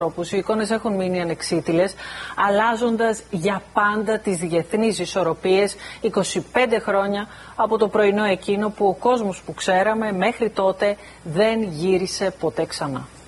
Οι εικόνες έχουν μείνει ανεξίτηλες, αλλάζοντας για πάντα τις διεθνείς ισορροπίες 25 χρόνια από το πρωινό εκείνο που ο κόσμος που ξέραμε μέχρι τότε δεν γύρισε ποτέ ξανά.